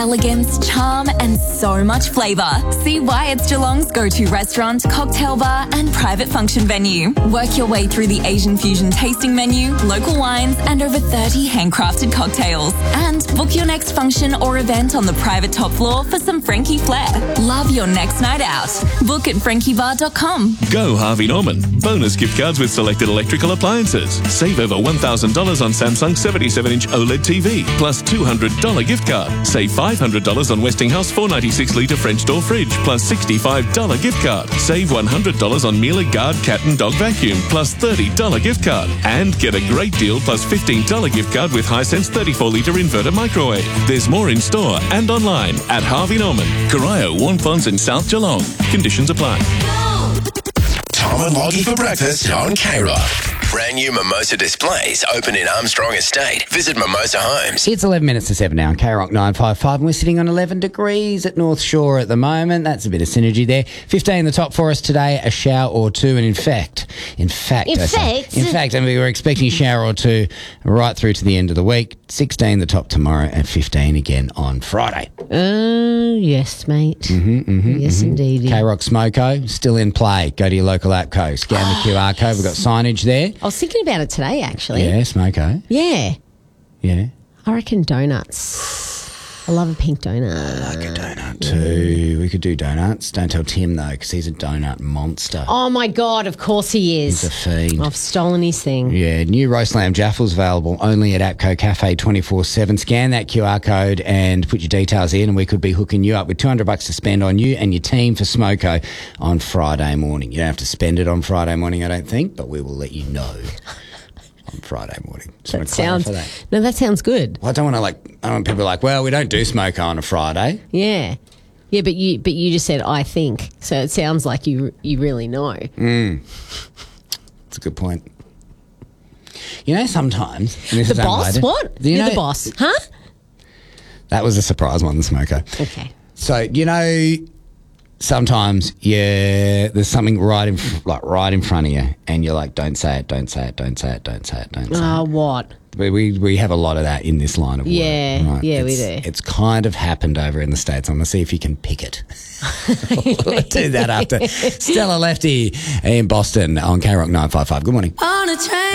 Elegance, charm, and so much flavour. See why it's Geelong's go-to restaurant, cocktail bar, and private function venue. Work your way through the Asian fusion tasting menu, local wines, and over 30 handcrafted cocktails. And book your next function or event on the private top floor for some Frankie flair. Love your next night out. Book at frankiebar.com. Go Harvey Norman. Bonus gift cards with selected electrical appliances. Save over $1,000 on Samsung 77-inch OLED TV, plus $200 gift card. Save $500 on Westinghouse 496-litre French door fridge, plus $65 gift card. Save $100 on Miele Guard cat and dog vacuum, plus $30 gift card. And get a great deal plus $15 gift card with Hisense 34-litre inverter microwave. There's more in store and online at Harvey Norman, Corio, Warn Ponds and South Geelong. Conditions apply. Tom and Loggy for breakfast on K-Rock. Brand new mimosa displays open in Armstrong Estate. Visit Mimosa Homes. It's 11 minutes to 7 now on K-Rock 955, and we're sitting on 11 degrees at North Shore at the moment. That's a bit of synergy there. 15 the top for us today, a shower or two, and in fact, and we were expecting a shower or two right through to the end of the week. 16 the top tomorrow and 15 again on Friday. Yes, mate. Yes, indeed. K-Rock Smoko, still in play. Go to your local APCO, scan the QR code. We've got signage there. I was thinking about it today, actually. Yeah, Smoko. Yeah. Yeah. I reckon donuts. I love a pink donut. I like a donut too. We could do donuts. Don't tell Tim, though, because he's a donut monster. Oh, my God, of course he is. He's a fiend. I've stolen his thing. Yeah, new roast lamb jaffles available only at APCO Cafe 24/7. Scan that QR code and put your details in, and we could be hooking you up with $200 to spend on you and your team for Smoko on Friday morning. You don't have to spend it on Friday morning, I don't think, but we will let you know on Friday morning. That sounds good. Well, I don't want people well, we don't do Smoko on a Friday. Yeah. Yeah, but you just said, I think. So it sounds like you really know. That's a good point. You know, sometimes... The boss? What? You're the boss. Huh? That was a surprise one, the Smoko. Okay. So, you know, sometimes there's something right in front of you and you're like, don't say it, don't say it, don't say it, don't say it, don't say it. What? We have a lot of that in this line of work. Yeah, right? yeah, we do. It's kind of happened over in the States. I'm going to see if you can pick it. We'll do that after Stella Lefty in Boston on K-Rock 955. Good morning. On a train.